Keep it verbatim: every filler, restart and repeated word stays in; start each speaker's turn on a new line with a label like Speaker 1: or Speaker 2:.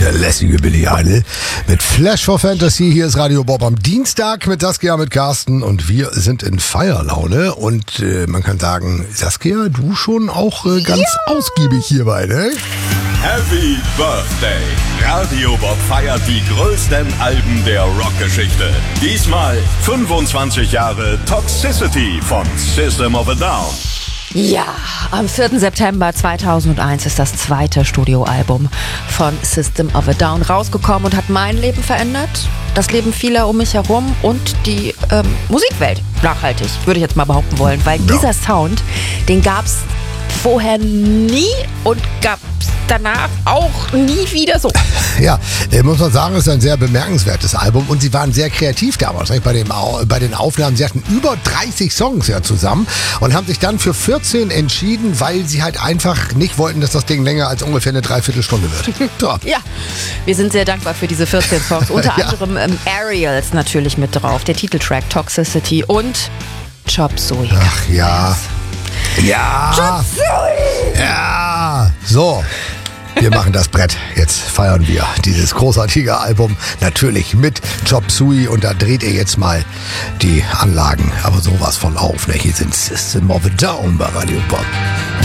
Speaker 1: der lässige Billy Idol mit Flash for Fantasy. Hier ist Radio Bob am Dienstag mit Saskia, mit Carsten und wir sind in Feierlaune und äh, man kann sagen, Saskia, du schon auch äh, ganz ja. ausgiebig hierbei, ne?
Speaker 2: Happy Birthday! Radio Bob feiert die größten Alben der Rockgeschichte. Diesmal fünfundzwanzig Jahre Toxicity von System of a Down.
Speaker 3: Ja, am vierten September zweitausendeins ist das zweite Studioalbum von System of a Down rausgekommen und hat mein Leben verändert, das Leben vieler um mich herum und die ähm, Musikwelt nachhaltig, würde ich jetzt mal behaupten wollen, weil ja. dieser Sound, den gab's vorher nie und gab's danach auch nie wieder so.
Speaker 1: Ja, muss man sagen, es ist ein sehr bemerkenswertes Album und sie waren sehr kreativ damals. Bei, dem, bei den Aufnahmen, sie hatten über dreißig Songs ja zusammen und haben sich dann für vierzehn entschieden, weil sie halt einfach nicht wollten, dass das Ding länger als ungefähr eine Dreiviertelstunde wird. So.
Speaker 3: Ja, wir sind sehr dankbar für diese vierzehn Songs. Unter ja. anderem ähm, Aerials natürlich mit drauf, der Titeltrack Toxicity und Chop Suey.
Speaker 1: Ach ja. Ja.
Speaker 3: Chop Suey!
Speaker 1: Ja. So. Wir machen das Brett. Jetzt feiern wir dieses großartige Album. Natürlich mit Chop Suey. Und da dreht ihr jetzt mal die Anlagen. Aber sowas von auf. Ne? Hier sind System of a Down bei Radio Bob.